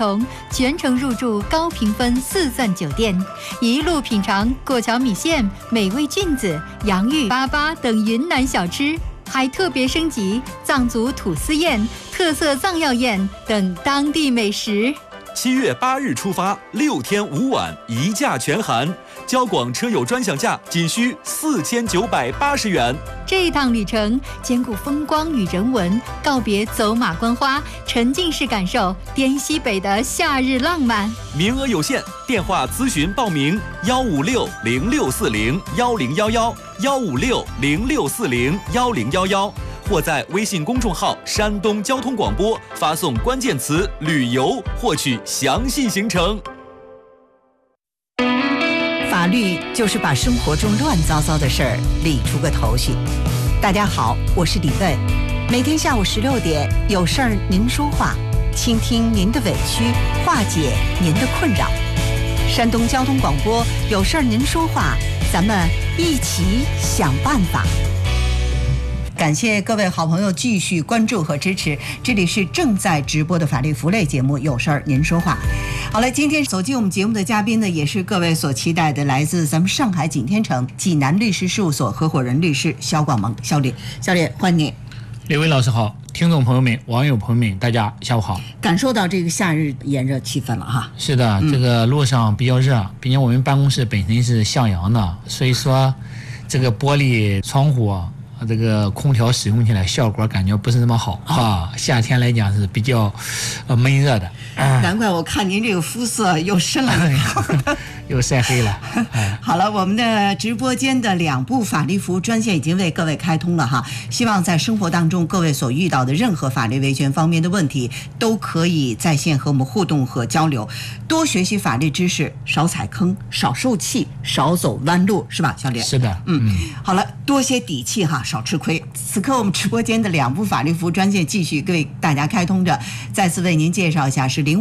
从，全程入住高评分4钻酒店，一路品尝过桥米线、美味菌子、洋芋粑粑等云南小吃，还特别升级藏族土司宴、特色藏药宴等当地美食。 7月8日出发，6天5晚，一价全含，交广车友专享价仅需4980元。 这一趟旅程兼顾风光与人文，告别走马观花，沉浸式感受滇西北的夏日浪漫。 名额有限，电话咨询报名15606401011，15606401011，或在微信公众号山东交通广播发送关键词旅游，获取详细行程。 法律就是把生活中乱糟糟的事儿理出个头绪。大家好，我是李问，每天下午16点，有事儿您说话，倾听您的委屈，化解您的困扰。山东交通广播，有事儿您说话，咱们一起想办法。感谢各位好朋友继续关注和支持，这里是正在直播的法律服务类节目《有事儿您说话》。好了，今天走进我们节目的嘉宾呢，也是各位所期待的，来自咱们上海景天城济南律师事务所合伙人律师肖广萌，肖律，欢迎你。 李伟老师好，听众朋友们、网友朋友们，大家下午好。 感受到这个夏日炎热气氛了哈。 是的，这个路上比较热，并且我们办公室本身是向阳的，所以说这个玻璃窗户这个空调使用起来效果感觉不是那么好啊。夏天来讲是比较闷热的。 难怪我看您这个肤色又深了一点， 又晒黑了。 好了，我们的直播间的2部法律服务专线已经为各位开通了哈，希望在生活当中各位所遇到的任何法律维权方面的问题，都可以在线和我们互动和交流，多学习法律知识，少踩坑，少受气，少走弯路，是吧，小李？ 是的， 好了，多些底气哈，少吃亏。此刻我们直播间的2部法律服务专线继续为大家开通着，再次为您介绍一下，是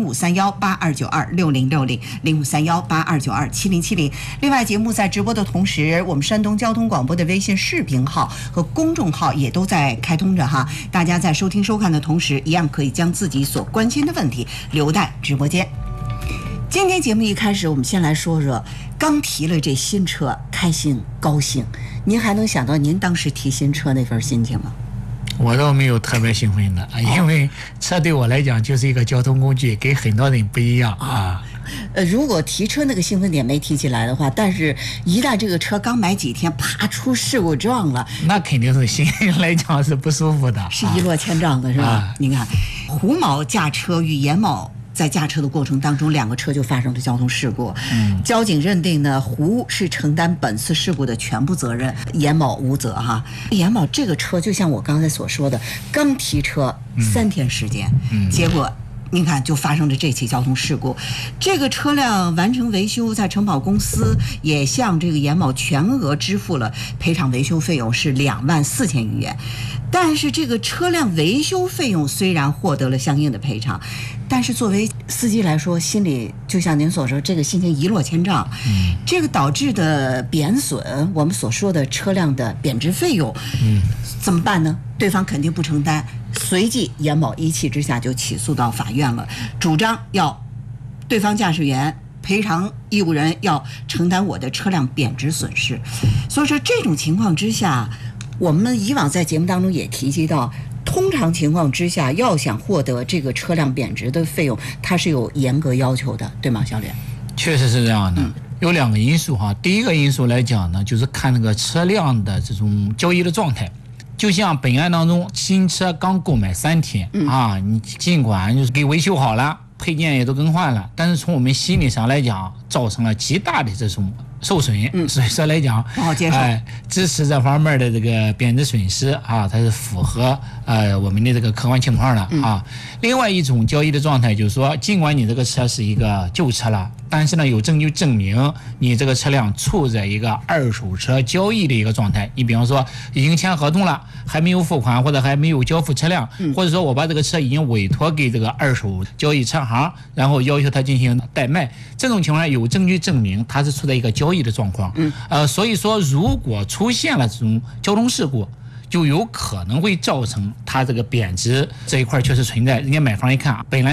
053182926060，053182927070。另外，节目在直播的同时，我们山东交通广播的微信视频号和公众号也都在开通着哈。大家在收听收看的同时，一样可以将自己所关心的问题留在直播间。今天节目一开始，我们先来说说刚提了这新车，开心高兴。您还能想到您当时提新车那份心情吗？ 我倒没有特别兴奋的，因为车对我来讲就是一个交通工具，跟很多人不一样啊。 如果提车那个兴奋点没提起来的话，但是一旦这个车刚买几天，啪出事故撞了， 那肯定是心里来讲是不舒服的， 是一落千丈的，是吧？您看，胡某驾车与严某在驾车的过程当中，2个车就发生了交通事故。交警认定呢，胡是承担本次事故的全部责任，严某无责哈。严某这个车就像我刚才所说的，刚提车3天时间，结果您看就发生了这起交通事故。这个车辆完成维修，在承保公司也向这个严某全额支付了赔偿维修费用是24000余元。但是这个车辆维修费用虽然获得了相应的赔偿，但是作为司机来说，心里就像您所说，这个心情一落千丈。这个导致的贬损，我们所说的车辆的贬值费用，怎么办呢？对方肯定不承担。随即严某一气之下就起诉到法院了，主张要对方驾驶员赔偿义务人要承担我的车辆贬值损失。所以说这种情况之下，我们以往在节目当中也提及到，通常情况之下，要想获得这个车辆贬值的费用，它是有严格要求的，对吗，小李？ 确实是这样的。有2个因素哈。第一个因素来讲呢，就是看那个车辆的这种交易的状态。就像本案当中，新车刚购买3天你尽管就是给维修好了，配件也都更换了，但是从我们心理上来讲，造成了极大的这种受损，所以说来讲不好接受。 支持这方面的这个贬值损失它是符合我们的这个客观情况的另外一种交易的状态就是说，尽管你这个车是一个旧车了，但是呢有证据证明你这个车辆处在一个二手车交易的一个状态。你比方说已经签合同了，还没有付款，或者还没有交付车辆，或者说我把这个车已经委托给这个二手交易车行，然后要求他进行代卖，这种情况下有证据证明他是处在一个交易的状况。所以说如果出现了这种交通事故，就有可能会造成它这个贬值这一块确实存在。人家买方一看，本来是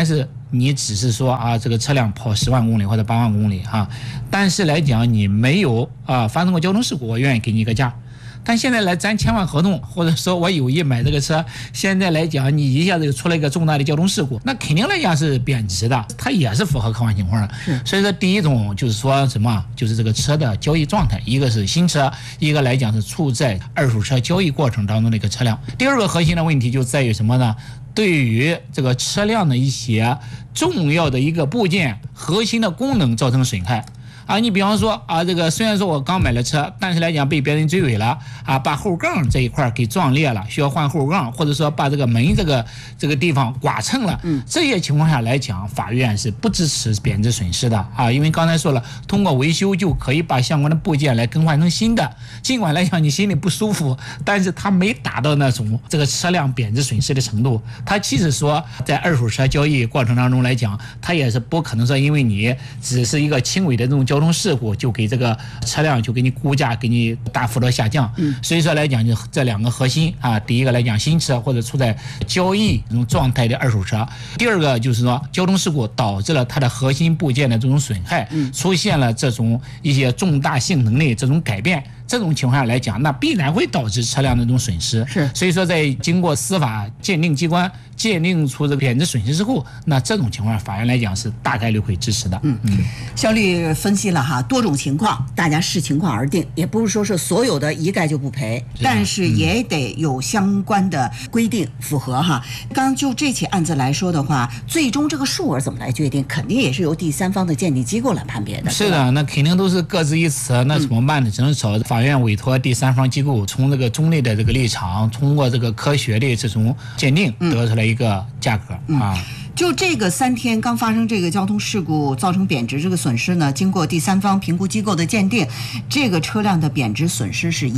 你只是说啊，这个车辆跑10万公里或者8万公里哈，但是来讲你没有发生过交通事故，我愿意给你一个价。但现在来咱签完合同，或者说我有意买这个车，现在来讲你一下子就出了一个重大的交通事故，那肯定来讲是贬值的，它也是符合客观情况的。所以说第一种就是说什么，就是这个车的交易状态，一个是新车，一个来讲是处在二手车交易过程当中的一个车辆。第二个核心的问题就在于什么呢？对于这个车辆的一些重要的一个部件、核心的功能造成损害。你比方说这个虽然说我刚买了车，但是来讲被别人追尾了把后杠这一块给撞裂了，需要换后杠，或者说把这个门这个地方剐蹭了，这些情况下来讲，法院是不支持贬值损失的因为刚才说了，通过维修就可以把相关的部件来更换成新的，尽管来讲你心里不舒服，但是它没达到那种这个车辆贬值损失的程度。它即使说在二手车交易过程当中来讲，它也是不可能说因为你只是一个轻微的这种交通事故就给这个车辆就给你估价给你大幅度下降。所以说来讲就这两个核心第一个来讲新车或者处在交易这种状态的二手车，第二个就是说交通事故导致了它的核心部件的这种损害，出现了这种一些重大性能的这种改变，这种情况下来讲，那必然会导致车辆的这种损失。所以说在经过司法鉴定机关鉴定出这个贬值损失之后，那这种情况法院来讲是大概率会支持的。 肖律分析了多种情况，大家视情况而定，也不是说是所有的一概就不赔，但是也得有相关的规定符合刚就这起案子来说的话，最终这个数额怎么来决定，肯定也是由第三方的鉴定机构来判别的。 是的，那肯定都是各执一词，那怎么办呢？只能找法院委托第三方机构从这个中立的这个立场，通过这个科学的这种鉴定得出来一个价格就这个3天刚发生这个交通事故造成贬值这个损失呢，经过第三方评估机构的鉴定，这个车辆的贬值损失是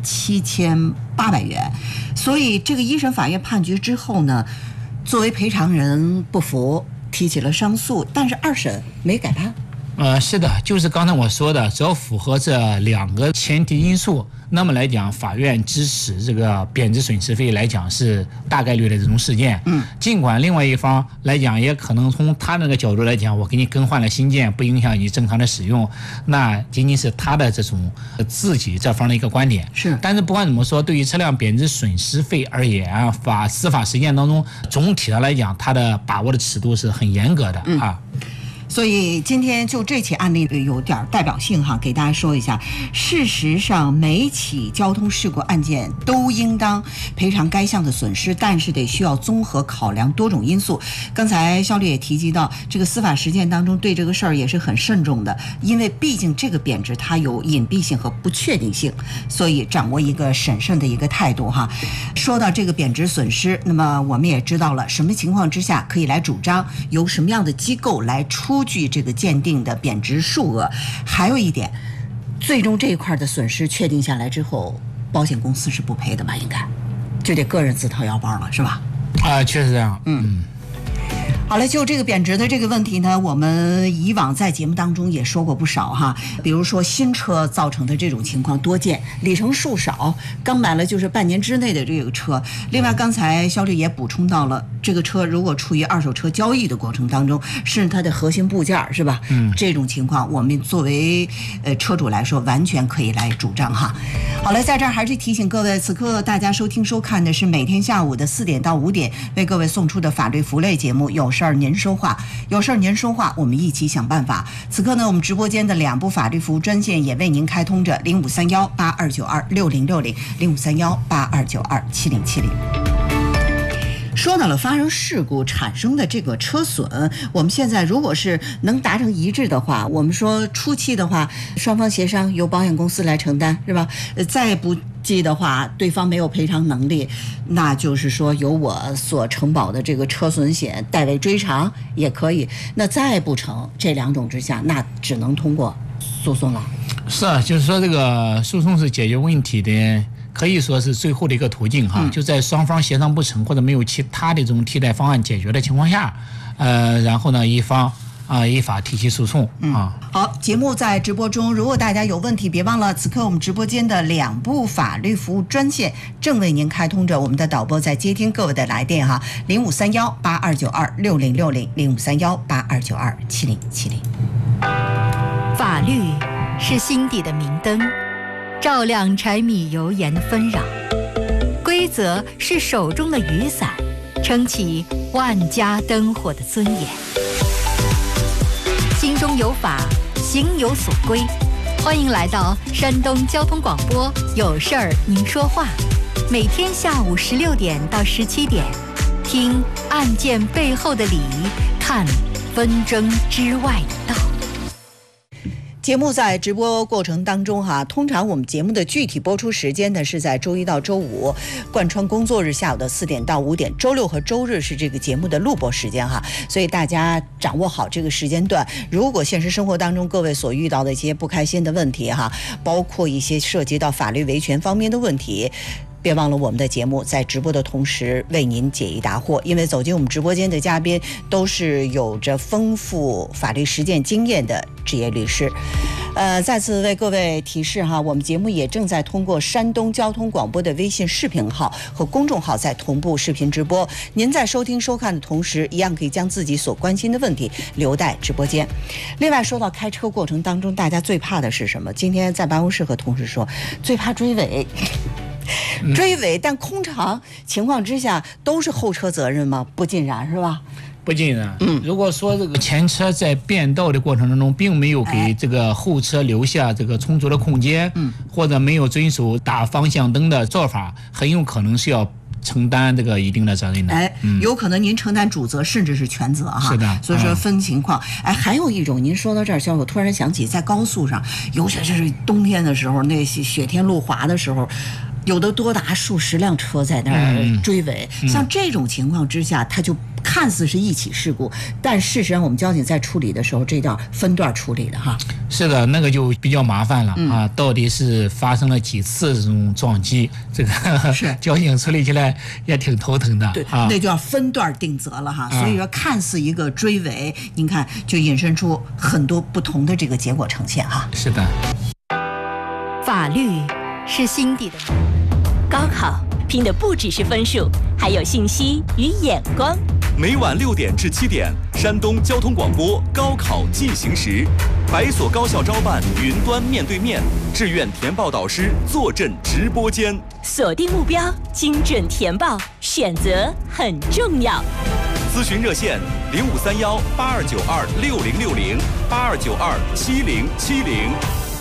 17800元。所以这个一审法院判决之后呢，作为赔偿人不服，提起了上诉，但是2审没改判。 是的，就是刚才我说的，只要符合这两个前提因素，那么来讲法院支持这个贬值损失费来讲是大概率的这种事件。尽管另外一方来讲也可能从他那个角度来讲，我给你更换了新件，不影响你正常的使用，那仅仅是他的这种自己这方的一个观点。但是不管怎么说，对于车辆贬值损失费而言司法实践当中总体上来讲，它的把握的尺度是很严格的所以今天就这起案例有点代表性给大家说一下。事实上，每起交通事故案件都应当赔偿该项的损失，但是得需要综合考量多种因素。刚才肖律也提及到，这个司法实践当中对这个事儿也是很慎重的，因为毕竟这个贬值它有隐蔽性和不确定性，所以掌握一个审慎的一个态度说到这个贬值损失，那么我们也知道了什么情况之下可以来主张，由什么样的机构来出具这个鉴定的贬值数额。还有一点，最终这一块的损失确定下来之后，保险公司是不赔的吧？应该就得个人自掏腰包了，是吧？ 确实这样。 好了，就这个贬值的这个问题呢，我们以往在节目当中也说过不少比如说新车造成的这种情况多见，里程数少，刚买了就是半年之内的这个车。另外刚才肖律也补充到了，这个车如果处于二手车交易的过程当中，是它的核心部件是吧？这种情况我们作为车主来说完全可以来主张好了，在这儿还是提醒各位，此刻大家收听收看的是每天下午的4点到5点为各位送出的法律服务类节目，有事儿您说话，有事儿您说话，我们一起想办法。此刻呢，我们直播间的2部法律服务专线也为您开通着0531826060，0531827070。说到了发生事故产生的这个车损，我们现在如果是能达成一致的话，我们说初期的话，双方协商由保险公司来承担，是吧？再不济的话，对方没有赔偿能力，那就是说由我所承保的这个车损险代为追偿也可以。那再不成，这2种之下，那只能通过诉讼了。 是就是说这个诉讼是解决问题的，可以说是最后的一个途径就在双方协商不成或者没有其他的这种替代方案解决的情况下，然后呢一方依法提起诉讼啊。 好，节目在直播中，如果大家有问题，别忘了此刻我们直播间的2部法律服务专线正为您开通着，我们的导播在接听各位的来电哈，0531-8292-6060，0531-8292-7070。 法律是心底的明灯，照亮柴米油盐的纷扰；规则是手中的雨伞，撑起万家灯火的尊严。心中有法，行有所归。欢迎来到山东交通广播，有事儿您说话。每天下午16点到17点，听案件背后的理，看纷争之外的道。 节目在直播过程当中通常我们节目的具体播出时间呢是在周一到周五，贯穿工作日下午的4点到5点，周六和周日是这个节目的录播时间所以大家掌握好这个时间段。如果现实生活当中各位所遇到的一些不开心的问题包括一些涉及到法律维权方面的问题，别忘了我们的节目在直播的同时为您解疑答惑，因为走进我们直播间的嘉宾都是有着丰富法律实践经验的职业律师。再次为各位提示我们节目也正在通过山东交通广播的微信视频号和公众号在同步视频直播。您在收听收看的同时，一样可以将自己所关心的问题留在直播间。另外，说到开车过程当中大家最怕的是什么？今天在办公室和同事说，最怕追尾。追尾，但通常情况之下都是后车责任吗？不尽然，是吧？ 不尽然。如果说这个前车在变道的过程当中，并没有给这个后车留下这个充足的空间，或者没有遵守打方向灯的做法，很有可能是要承担这个一定的责任的。 有可能您承担主责，甚至是全责是的。 所以说分情况。还有一种，您说到这儿，肖我突然想起，在高速上，尤其是冬天的时候，那些雪天路滑的时候。有的多达数十辆车在那儿追尾，像这种情况之下，它就看似是一起事故，但事实上我们交警在处理的时候，这叫分段处理的是的，那个就比较麻烦了到底是发生了几次这种撞击，这个是交警处理起来也挺头疼的。 对，那就要分段定责了所以说，看似一个追尾，您看就引申出很多不同的这个结果呈现是的， 法律是心底的。 高考拼的不只是分数，还有信息与眼光。 每晚6点至7点，山东交通广播高考进行时，百所高校招办云端面对面，志愿填报导师坐镇直播间。 锁定目标，精准填报，选择很重要。 咨询热线0531-8292-6060，8292-7070。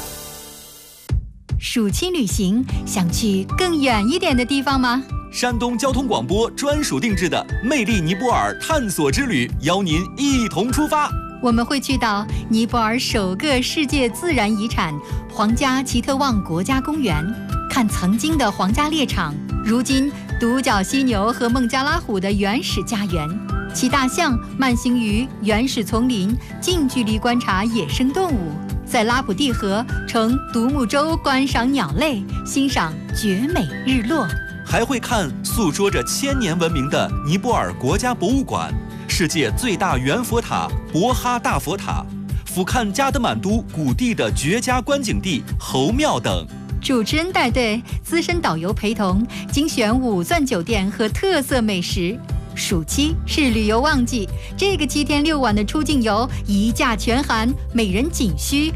暑期旅行想去更远一点的地方吗？ 山东交通广播专属定制的魅力尼泊尔探索之旅，邀您一同出发。 我们会去到尼泊尔首个世界自然遗产皇家奇特旺国家公园，看曾经的皇家猎场，如今独角犀牛和孟加拉虎的原始家园，骑大象慢行于原始丛林，近距离观察野生动物，在拉普蒂河乘独木舟观赏鸟类，欣赏绝美日落。 还会看诉说着1000年文明的尼泊尔国家博物馆，世界最大圆佛塔博哈大佛塔，俯瞰加德满都古地的绝佳观景地侯庙等。 主持人带队，资深导游陪同，精选5钻酒店和特色美食。暑期是旅游旺季，这个7天6晚的出境游一价全含，每人仅需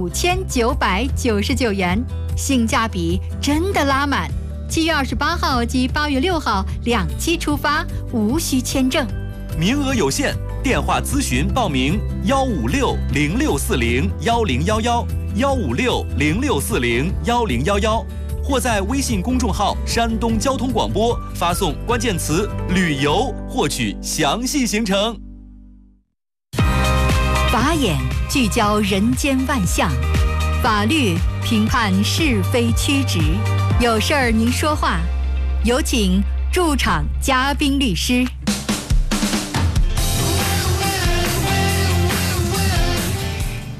5999元，性价比真的拉满。7月28号及8月6号2期出发，无需签证， 名额有限，电话咨询报名15606401011，15606401011，或在微信公众号山东交通广播发送关键词旅游获取详细行程。 法眼聚焦人间万象，法律评判是非曲直，有事儿您说话。有请驻场嘉宾律师。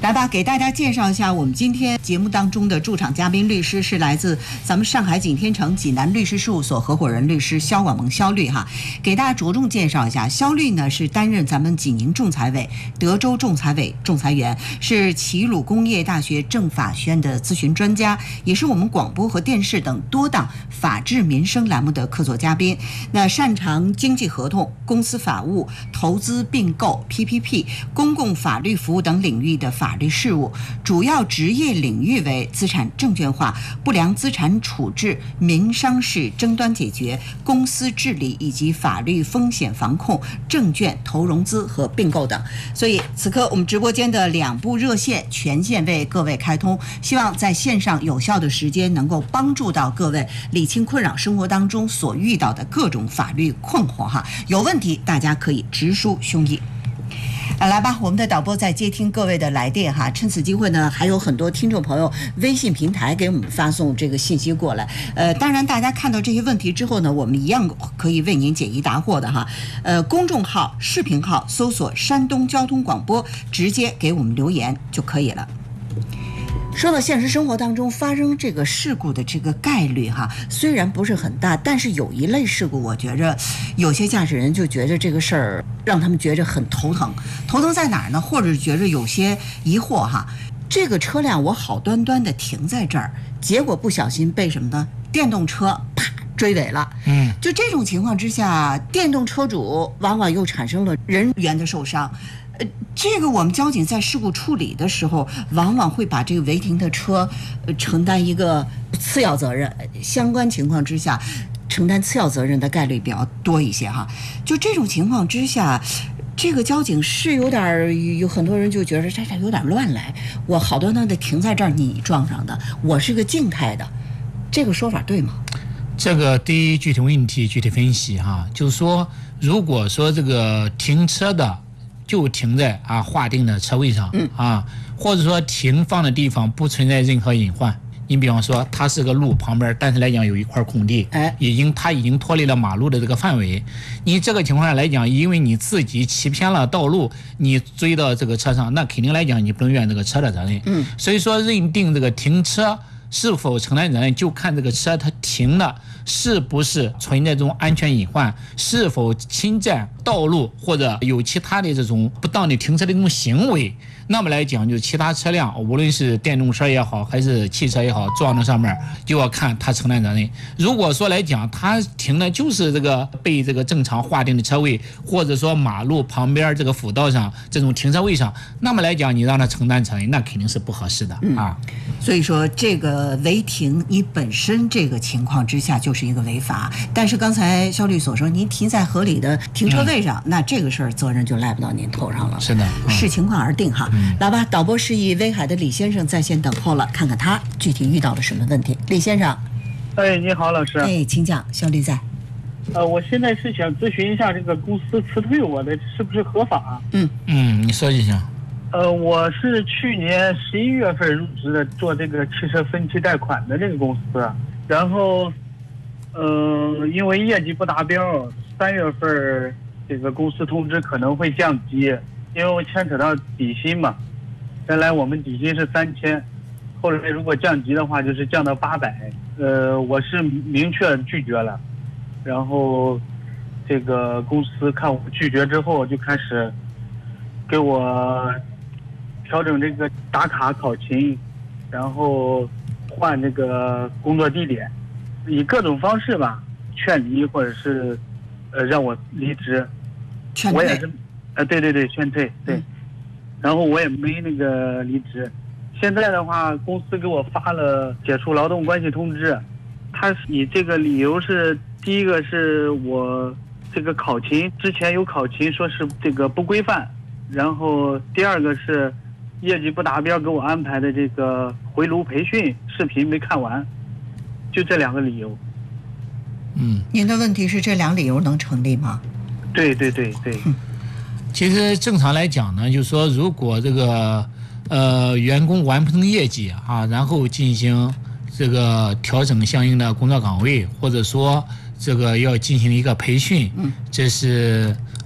来吧，给大家介绍一下我们今天节目当中的驻场嘉宾律师是来自咱们上海景天城济南律师事务所合伙人律师肖广萌肖律哈，给大家着重介绍一下。肖律呢是担任咱们济宁仲裁委、德州仲裁委仲裁员，是齐鲁工业大学政法学院的咨询专家，也是我们广播和电视等多档法治民生栏目的客座嘉宾。那擅长经济合同、公司法务、投资并购、PPP、公共法律服务等领域的法律事务，主要职业领域为资产证券化、不良资产处置、民商事争端解决、公司治理以及法律风险防控、证券投融资和并购等。所以此刻我们直播间的2部热线全线为各位开通，希望在线上有效的时间能够帮助到各位理清困扰生活当中所遇到的各种法律困惑哈。有问题大家可以直抒胸臆。来吧，我们的导播在接听各位的来电哈。趁此机会呢，还有很多听众朋友微信平台给我们发送这个信息过来。当然大家看到这些问题之后呢，我们一样可以为您解疑答惑的哈。公众号、视频号搜索山东交通广播，直接给我们留言就可以了。说到现实生活当中发生这个事故的这个概率哈，虽然不是很大，但是有一类事故，我觉着有些驾驶人就觉着这个事儿让他们觉着很头疼。头疼在哪儿呢？或者觉着有些疑惑哈，这个车辆我好端端的停在这儿，结果不小心被什么呢？电动车啪追尾了。就这种情况之下，电动车主往往又产生了人员的受伤。这个我们交警在事故处理的时候，往往会把这个违停的车承担一个次要责任，相关情况之下承担次要责任的概率比较多一些哈。就这种情况之下，这个交警是有很多人就觉得这有点乱来，我好端端的停在这儿，你撞上的，我是个静态的，这个说法对吗？ 这个第一具体问题具体分析哈，就是说如果说这个停车的就停在划定的车位上或者说停放的地方不存在任何隐患。你比方说它是个路旁边，但是来讲有一块空地，它已经脱离了马路的这个范围。你这个情况下来讲，因为你自己欺骗了道路，你追到这个车上，那肯定来讲你不能怨这个车的责任。所以说认定这个停车是否承担责任，就看这个车它停的是不是存在这种安全隐患，是否侵占道路或者有其他的这种不当的停车的这种行为。那么来讲，就其他车辆，无论是电动车也好，还是汽车也好，撞到上面就要看他承担责任。如果说来讲，他停的就是这个被这个正常划定的车位，或者说马路旁边这个辅道上这种停车位上，那么来讲，你让他承担责任，那肯定是不合适的所以说，这个违停，你本身这个情况之下就是一个违法。但是刚才肖律所说，您停在合理的停车位上，那这个事儿责任就赖不到您头上了。 是的， 视情况而定哈。来吧，导播示意威海的李先生在线等候了，看看他具体遇到了什么问题。李先生， 你好，老师。 请讲，肖律在。 我现在是想咨询一下这个公司辞退我的是不是合法？ 你说一下。 我是去年11月份入职的，做这个汽车分期贷款的这个公司，然后，因为业绩不达标，3月份这个公司通知可能会降级。因为我牵扯到底薪嘛，原来我们底薪是3000，后来如果降级的话就是降到800，我是明确拒绝了，然后这个公司看我拒绝之后，就开始给我调整这个打卡考勤，然后换这个工作地点，以各种方式吧劝离或者是让我离职，我也是。对，劝退，对，然后我也没那个离职。现在的话，公司给我发了解除劳动关系通知，他以这个理由是，第一个是我这个考勤之前有考勤说是这个不规范，然后第二个是业绩不达标，给我安排的这个回炉培训视频没看完，就这2个理由。 您的问题是这2理由能成立吗？ 对。 其实正常来讲呢，就是说如果这个员工完不成业绩然后进行这个调整相应的工作岗位，或者说这个要进行一个培训，这是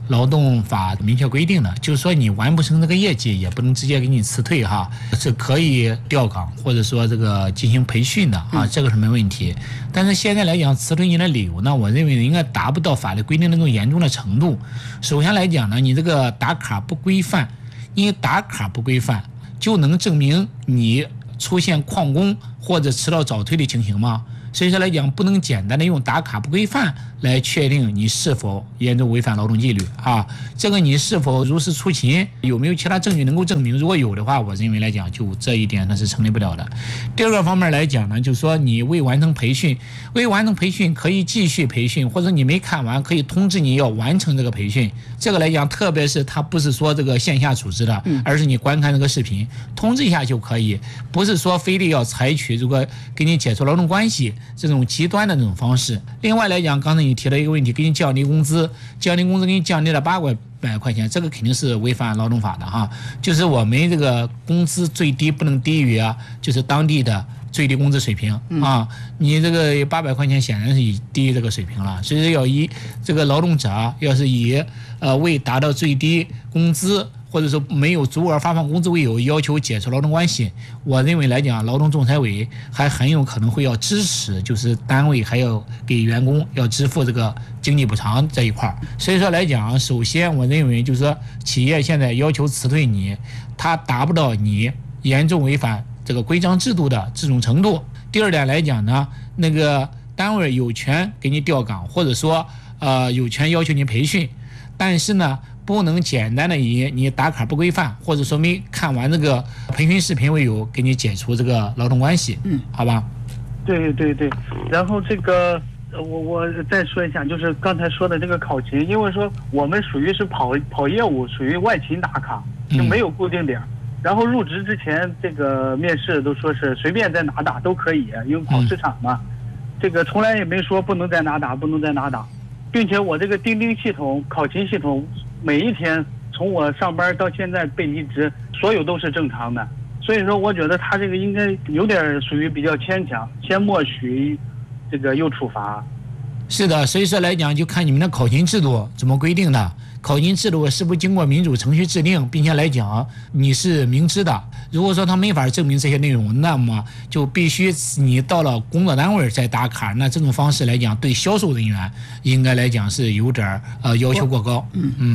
劳动法明确规定的，就是说你完不成这个业绩，也不能直接给你辞退哈，是可以调岗或者说这个进行培训的啊，这个是没问题。但是现在来讲，辞退你的理由呢，我认为应该达不到法律规定的那种严重的程度。首先来讲呢，你这个打卡不规范，因为打卡不规范就能证明你出现旷工或者迟到早退的情形吗？所以说来讲，不能简单的用打卡不规范来确定你是否严重违反劳动纪律啊。这个你是否如实出勤，有没有其他证据能够证明？如果有的话，我认为来讲，就这一点那是成立不了的。第二个方面来讲呢，就是说你未完成培训可以继续培训，或者你没看完可以通知你要完成这个培训。这个来讲，特别是它不是说这个线下组织的，而是你观看这个视频，通知一下就可以，不是说非得要采取如果给你解除劳动关系这种极端的这种方式。另外来讲，刚才你提了一个问题，给你降低工资给你降低了800块钱，这个肯定是违反劳动法的哈。就是我们这个工资最低不能低于就是当地的最低工资水平啊。你这个800块钱显然是已低于这个水平了，所以要以这个劳动者要是以未达到最低工资或者说没有足额发放工资为由要求解除劳动关系，我认为来讲，劳动仲裁委还很有可能会要支持，就是单位还要给员工要支付这个经济补偿这一块。所以说来讲，首先我认为就是说，企业现在要求辞退你，它达不到你严重违反这个规章制度的这种程度。第二点来讲呢，那个单位有权给你调岗，或者说有权要求你培训，但是呢，不能简单的以你打卡不规范或者说没看完这个培训视频为由给你解除这个劳动关系，好吧？ 对。然后这个我再说一下，就是刚才说的这个考勤，因为说我们属于是跑业务，属于外勤打卡，就没有固定点。然后入职之前，这个面试都说是随便在哪打都可以，因为跑市场嘛，这个从来也没说不能在哪打，并且我这个钉钉系统、考勤系统，每一天从我上班到现在被离职，所有都是正常的。所以说，我觉得他这个应该有点属于比较牵强，先默许，这个又处罚。 是的，所以说来讲，就看你们的考勤制度怎么规定的。考勤制度是不是经过民主程序制定，并且来讲你是明知的。如果说他没法证明这些内容，那么就必须你到了工作单位再打卡。那这种方式来讲，对销售人员应该来讲是有点要求过高。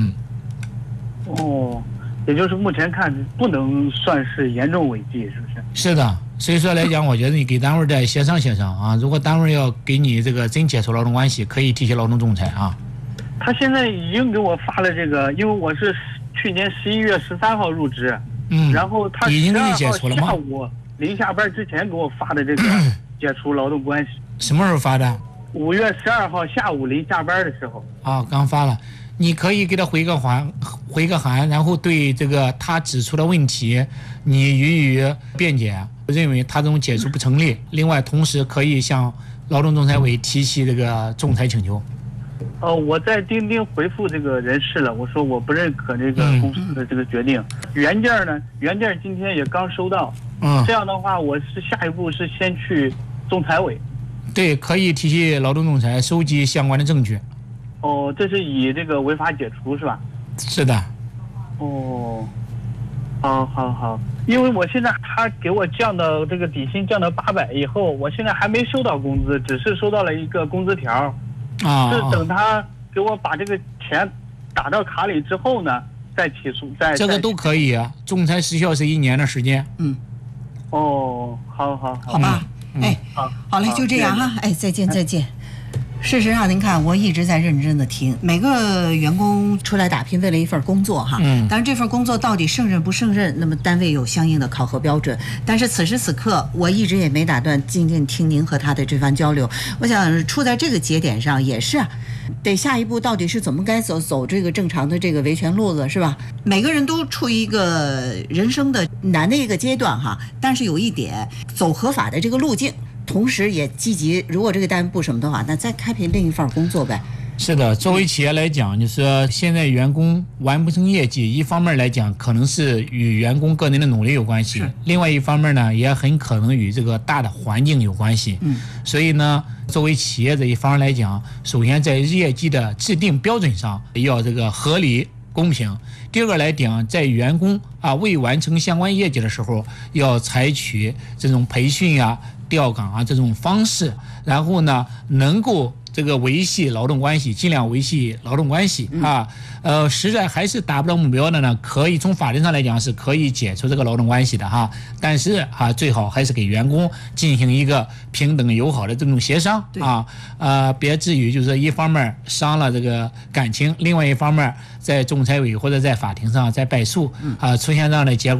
也就是目前看不能算是严重违纪，是不是？ 是的，所以说来讲，我觉得你给单位再协商协商啊。如果单位要给你这个真解除劳动关系，可以提起劳动仲裁啊。 他现在已经给我发了这个，因为我是去年11月13号入职，然后他已经给你解除了吗？ 下午临下班之前给我发的这个解除劳动关系。 什么时候发的 ？5月12号下午临下班的时候。 刚发了。你可以给他回个函，然后对这个他指出的问题，你予以辩解，认为他这种解除不成立。另外，同时可以向劳动仲裁委提起这个仲裁请求。 我在钉钉回复这个人事了，我说我不认可这个公司的这个决定。原件今天也刚收到。这样的话，我是下一步是先去仲裁委。 对，可以提起劳动仲裁，收集相关的证据。 这是以这个违法解除是吧？ 是的。 好，因为我现在他给我降到这个底薪降到800以后，我现在还没收到工资，只是收到了一个工资条。是等他给我把这个钱打到卡里之后呢，再起诉， 这个都可以啊。仲裁时效是1年的时间。 好吧。好嘞，就这样哈。再见。事实上，您看，我一直在认真的听每个员工出来打拼，为了一份工作哈。当然这份工作到底胜任不胜任，那么单位有相应的考核标准。但是此时此刻，我一直也没打断，静静听您和他的这番交流。我想处在这个节点上，也是得下一步到底是怎么该走这个正常的这个维权路子，是吧？每个人都处于一个人生的难的一个阶段哈。但是有一点，走合法的这个路径。同时也积极，如果这个单位不什么的话，那再开辟另一份工作呗。 是的，作为企业来讲，就是说现在员工完不成业绩，一方面来讲可能是与员工个人的努力有关系，另外一方面呢，也很可能与这个大的环境有关系。所以呢， 作为企业这一方来讲，首先在业绩的制定标准上要这个合理公平。第二个来讲，在员工未完成相关业绩的时候，要采取这种培训调岗这种方式，然后呢能够这个维系劳动关系，尽量维系劳动关系实在还是达不到目标的呢，可以从法律上来讲是可以解除这个劳动关系的但是最好还是给员工进行一个平等友好的这种协商别至于就是一方面伤了这个感情，另外一方面在仲裁委或者在法庭上在败诉出现这样的结果。